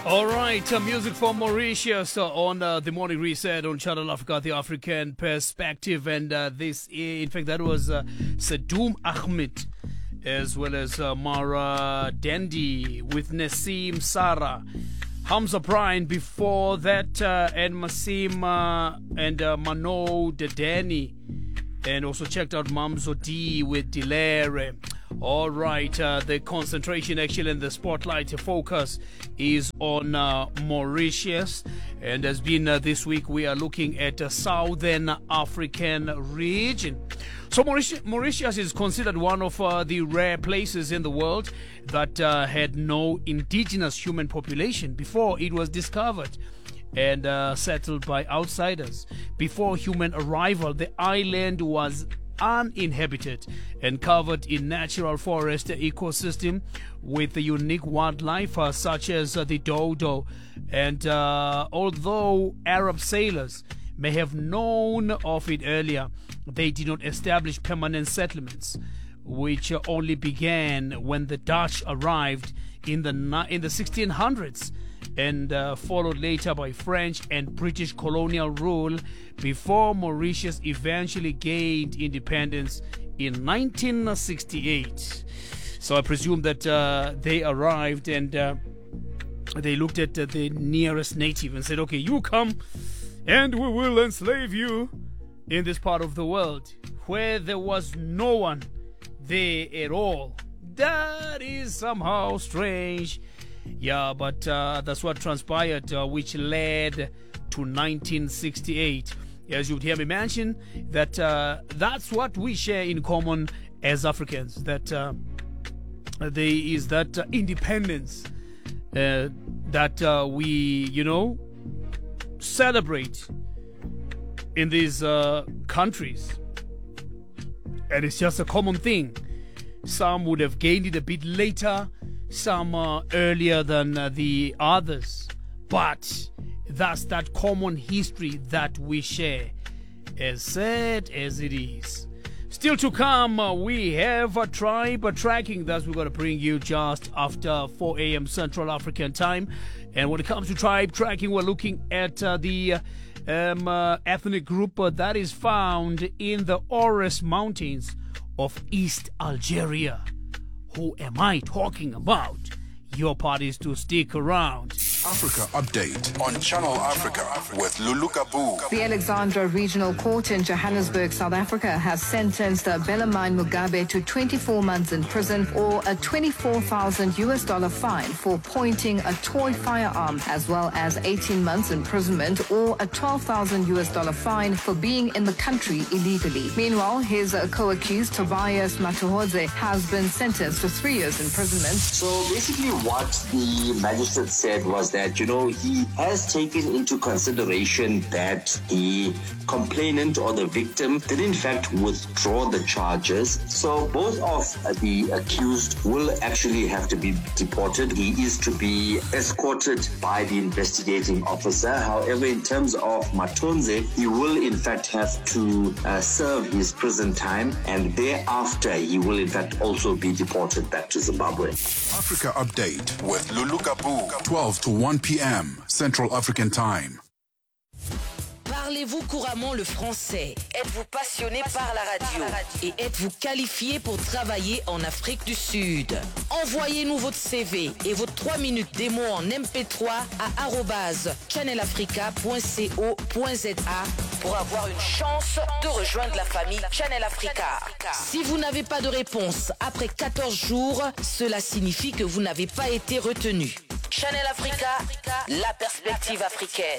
All right, music from Mauritius on the morning reset on Channel Africa, the African perspective, and in fact, that was Sadoum Ahmed, as well as Mara Dendi with Nassim Sarah, Hamza Bryan before that, and Masim and Mano Dedeni, and also checked out Mamzo D with Dilere. All right, the concentration actually and the spotlight focus is on Mauritius, and has been this week we are looking at a southern African region. So Mauritius is considered one of the rare places in the world that had no indigenous human population before it was discovered and settled by outsiders. Before human arrival, the island was uninhabited and covered in natural forest ecosystem with a unique wildlife such as the dodo. And although Arab sailors may have known of it earlier, they did not establish permanent settlements, which only began when the Dutch arrived in the 1600s and followed later by French and British colonial rule before Mauritius eventually gained independence in 1968. So I presume that they arrived and they looked at the nearest native and said, okay, you come and we will enslave you in this part of the world where there was no one there at all. That is somehow strange. Yeah, but that's what transpired, which led to 1968. As you'd hear me mention, that that's what we share in common as Africans, that there is that independence that we, celebrate in these countries. And it's just a common thing. Some would have gained it a bit later, some earlier than the others, but that's that common history that we share, as sad as it is. Still to come, we have a tribe tracking that we're going to bring you just after 4 a.m. Central African time. And when it comes to tribe tracking, we're looking at the ethnic group that is found in the Ores Mountains of East Algeria. Who am I talking about? Your part is to stick around. Africa Update on Channel Africa with Lulu Kabu. The Alexandra Regional Court in Johannesburg, South Africa, has sentenced Bellarmine Mugabe to 24 months in prison or a $24,000 fine for pointing a toy firearm, as well as 18 months imprisonment or a $12,000 fine for being in the country illegally. Meanwhile, his co-accused Tobias Matuhodze has been sentenced to 3 years imprisonment. So basically what the magistrate said was that, he has taken into consideration that the complainant or the victim did in fact withdraw the charges. So both of the accused will actually have to be deported. He is to be escorted by the investigating officer. However, in terms of Matonze, he will in fact have to serve his prison time, and thereafter he will in fact also be deported back to Zimbabwe. Africa Update with Lulu Kabu, 12 to 1 p.m. Central African Time. Parlez-vous couramment le français? Êtes-vous passionné par la radio? Et êtes-vous qualifié pour travailler en Afrique du Sud? Envoyez-nous votre CV et vos 3 minutes démo en MP3 à @channelafrica.co.za pour avoir une chance de rejoindre la famille Channel Africa. Si vous n'avez pas de réponse après 14 jours, cela signifie que vous n'avez pas été retenu. Channel Africa, la perspective africaine.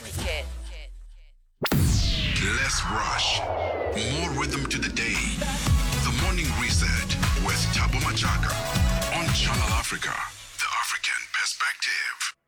Less rush, more rhythm to the day. The Morning Reset with Thabo Machaka on Channel Africa, the African perspective.